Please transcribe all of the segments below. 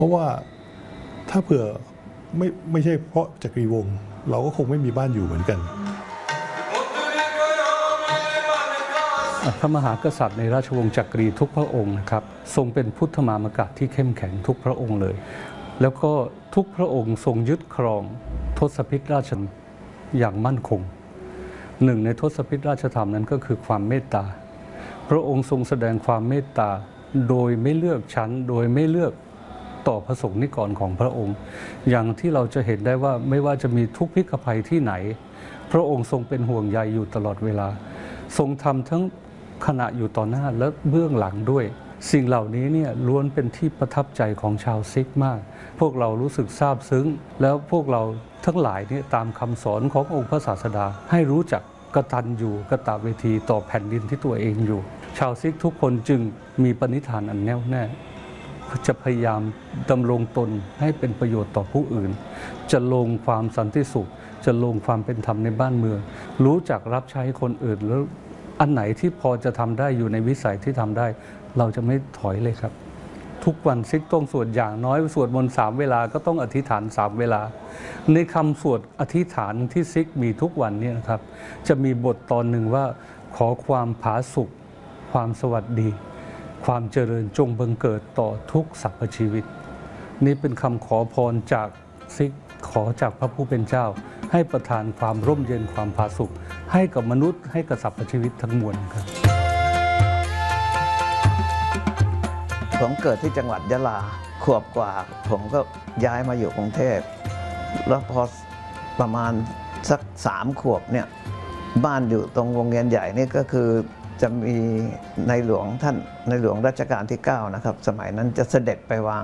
เพราะว่าถ้าเผื่อไม่ใช่เพราะจักรีวงศ์เราก็คงไม่มีบ้านอยู่เหมือนกันพระมหากษัตริย์ในราชวงศ์จักรีทุกพระองค์นะครับทรงเป็นพุทธมามกะที่เข้มแข็งทุกพระองค์เลยแล้วก็ทุกพระองค์ทรงยึดครองทศพิธราชอย่างมั่นคงหนึ่งในทศพิธราชธรรมนั้นก็คือความเมตตาพระองค์ทรงแสดงความเมตตาโดยไม่เลือกชั้นโดยไม่เลือกต่อพระสงฆ์นิกรของพระองค์อย่างที่เราจะเห็นได้ว่าไม่ว่าจะมีทุกข์พิกภัยที่ไหนพระองค์ทรงเป็นห่วงใยอยู่ตลอดเวลาทรงทำทั้งขณะอยู่ต่อหน้าและเบื้องหลังด้วยสิ่งเหล่านี้เนี่ยล้วนเป็นที่ประทับใจของชาวซิกมากพวกเรารู้สึกซาบซึ้งแล้วพวกเราทั้งหลายเนี่ยตามคำสอนขององค์พระศาสดาให้รู้จักกตัญญูกตเวทีต่อแผ่นดินที่ตัวเองอยู่ชาวซิกทุกคนจึงมีปณิธานอันแน่วแน่จะพยายามดำรงตนให้เป็นประโยชน์ต่อผู้อื่นจะลงความสันติสุขจะลงความเป็นธรรมในบ้านเมืองรู้จักรับใช้คนอื่นแล้วอันไหนที่พอจะทำได้อยู่ในวิสัยที่ทำได้เราจะไม่ถอยเลยครับทุกวันซิกต้องสวดอย่างน้อยสวดมนต์3 เวลาก็ต้องอธิษฐาน3 เวลาในคำสวดอธิษฐานที่ซิกมีทุกวันเนี่ยนะครับจะมีบทตอนหนึ่งว่าขอความผาสุกความสวัสดีความเจริญจงบังเกิดต่อทุกสรรพชีวิตนี่เป็นคำขอพรจากซิกขอจากพระผู้เป็นเจ้าให้ประทานความร่มเย็นความผาสุกให้กับมนุษย์ให้กับสรรพชีวิตทั้งมวลครับผมเกิดที่จังหวัดยะลาขวบกว่าผมก็ย้ายมาอยู่กรุงเทพแล้วพอประมาณสัก3 ขวบเนี่ยบ้านอยู่ตรงวงเวียนใหญ่นี่ก็คือจะมีในหลวงท่านในหลวงรัชกาลที่9นะครับสมัยนั้นจะเสด็จ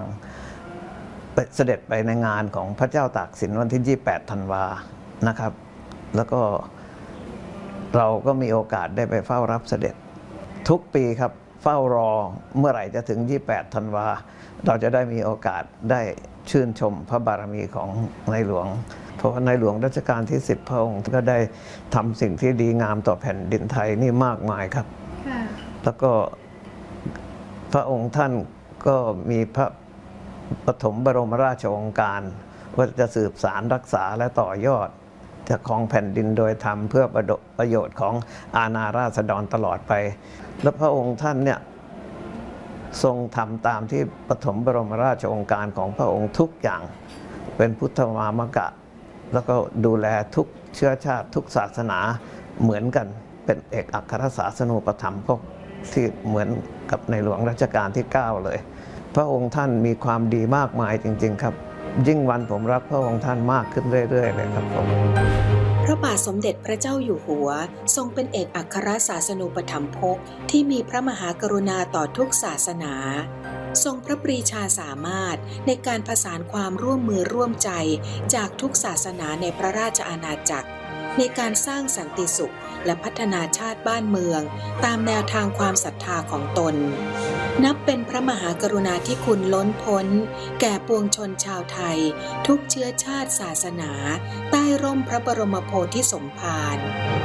ไปในงานของพระเจ้าตากสินวันที่28 ธันวานะครับแล้วก็เราก็มีโอกาสได้ไปเฝ้ารับเสด็จทุกปีครับเฝ้ารอเมื่อไหร่จะถึง28 ธันวาเราจะได้มีโอกาสได้ชื่นชมพระบารมีของในหลวงเพราะในหลวงรัชกาลที่10 พระองค์ก็ได้ทำสิ่งที่ดีงามต่อแผ่นดินไทยนี่มากมายครับแล้วก็พระองค์ท่านก็มีพระปฐมบรมราชโองการว่าจะสืบสารรักษาและต่อยอดจะครองแผ่นดินโดยธรรมเพื่อประโยชน์ของอาณาราษฎรตลอดไปและพระองค์ท่านเนี่ยทรงทำตามที่ปฐมบรมราชโองการของพระองค์ทุกอย่างเป็นพุทธมามกะแล้วก็ดูแลทุกเชื้อชาติทุกศาสนาเหมือนกันเป็นเอกอัครศาสนูปถัมภกที่เหมือนกับในหลวงรัชกาลที่9เลยพระองค์ท่านมีความดีมากมายจริงๆครับยิ่งวันผมรักพระองค์ท่านมากขึ้นเรื่อยๆเลยครับผมพระบาทสมเด็จพระเจ้าอยู่หัวทรงเป็นเอกอัครศาสนูปถัมภกที่มีพระมหากรุณาต่อทุกศาสนาทรงพระปรีชาสามารถในการผสานความร่วมมือร่วมใจจากทุกศาสนาในพระราชอาณาจักรในการสร้างสันติสุขและพัฒนาชาติบ้านเมืองตามแนวทางความศรัทธาของตนนับเป็นพระมหากรุณาธิคุณล้นพ้นแก่ปวงชนชาวไทยทุกเชื้อชาติศาสนาใต้ร่มพระบรมโพธิสมภาร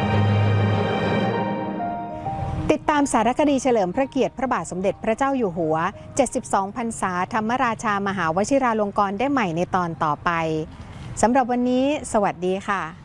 ติดตามสารคดีเฉลิมพระเกียรติพระบาทสมเด็จพระเจ้าอยู่หัว72 พรรษาธรรมราชามหาวชิราลงกรณ์ได้ใหม่ในตอนต่อไปสำหรับวันนี้สวัสดีค่ะ